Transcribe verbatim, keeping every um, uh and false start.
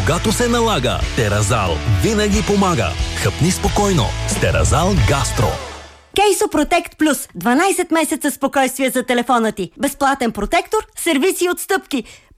Когато се налага, Теразал винаги помага. Хъпни спокойно с Теразал Гастро. Кейсо Протект Плюс. дванайсет месеца спокойствие за телефона ти. Безплатен протектор, сервиси и отстъпки.